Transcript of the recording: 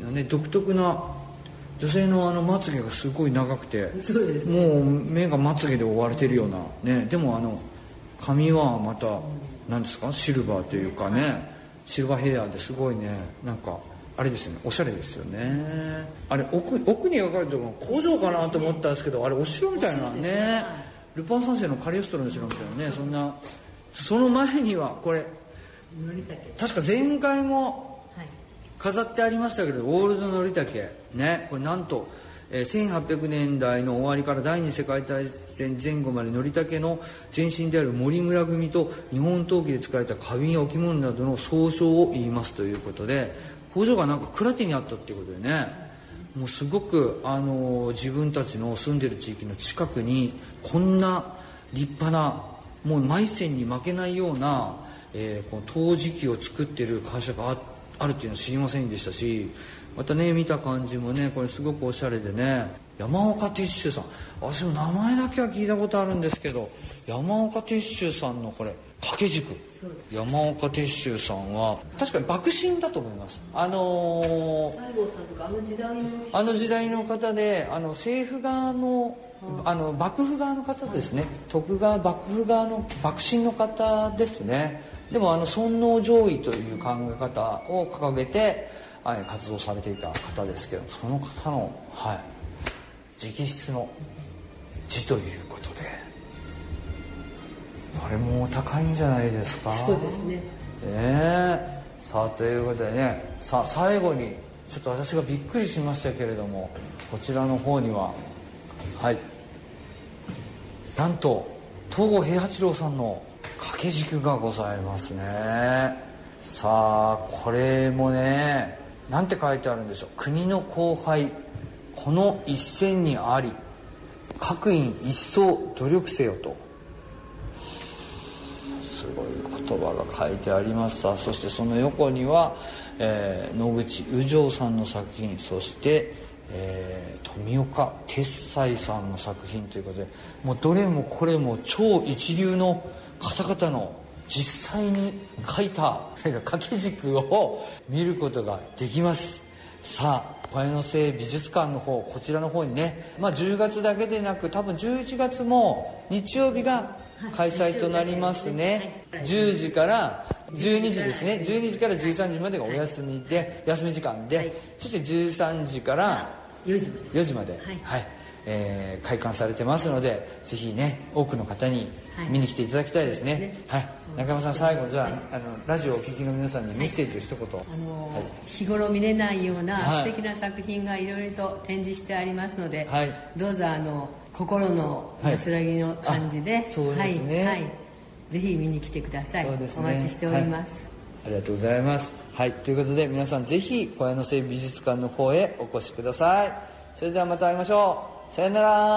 のね独特な女性のまつげがすごい長くて、 そうですね、 もう目がまつげで覆われてるようなね。でも髪はまた何ですか、シルバーというかね、シルバーヘアですごいね、なんかあれですよね、おしゃれですよね。あれ奥に描かれてるの工場かなと思ったんですけど、あれお城みたいなね、ルパン三世のカリオストロの城みたいなね、そんな。その前にはこれ確か前回も飾ってありましたけど、オールドのりたけね、これなんと1800年代の終わりから第二次世界大戦前後まで則武の前身である森村組と日本陶器で作られた花瓶や置物などの総称を言いますということで、工場がなんか蔵手にあったっていうことでね、もうすごく自分たちの住んでる地域の近くにこんな立派な、もうマイセンに負けないような、この陶磁器を作ってる会社があるっていうのを知りませんでしたし、またね見た感じもねこれすごくおしゃれでね、山岡鉄舟さん、私も名前だけは聞いたことあるんですけど、山岡鉄舟さんのこれ掛け軸、山岡鉄舟さんは確かに幕臣だと思います。 西郷さんとかあの時代の方で、政府側の幕府側の方ですね、徳川幕府側の幕臣の方ですね。でも尊王攘夷という考え方を掲げて活動されていた方ですけど、その方の、直筆の字ということで、これもお高いんじゃないですか。 そうですね。 さあということでね、さあ最後にちょっと私がびっくりしましたけれども、こちらの方にはなんと東郷平八郎さんの掛け軸がございますね。さあこれもね、なんて書いてあるんでしょう。国の荒廃この一線にあり、各員一層努力せよと、すごい言葉が書いてありました。そしてその横には、野口宇城さんの作品、そして富岡鉄斎さんの作品ということで、もうどれもこれも超一流の方々の実際に書いた掛け軸を見ることができます。さあ小屋野製美術館の方、こちらの方にね、10月だけでなく多分11月も日曜日が開催となりますね。10時から12時ですね、12時から13時までがお休みで、休み時間で、そして13時から4時まで、開館されてますので、ぜひね多くの方に見に来ていただきたいですね。中山さん、最後じゃあラジオをお聞きの皆さんにメッセージを一言。 日頃見れないような素敵な作品がいろいろと展示してありますので、どうぞ心の安らぎの感じで、 そうですね、 ぜひ見に来てください。 そうですね、 お待ちしております。 ありがとうございます。ということで皆さんぜひ小屋野製美術館の方へお越しください。それではまた会いましょう。さよなら。